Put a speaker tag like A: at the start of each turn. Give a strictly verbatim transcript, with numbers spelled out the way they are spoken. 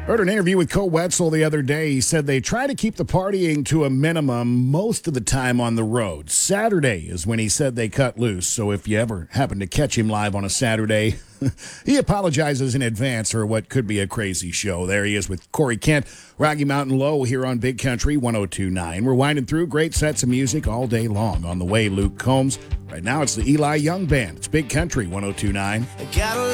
A: Heard an interview with Cole Wetzel the other day. He said they try to keep the partying to a minimum most of the time on the road. Saturday is when he said they cut loose. So if you ever happen to catch him live on a Saturday, he apologizes in advance for what could be a crazy show. There he is with Corey Kent, Rocky Mountain Low here on Big Country one oh two point nine. We're winding through great sets of music all day long. On the way, Luke Combs. Right now it's the Eli Young Band. It's Big Country one oh two point nine.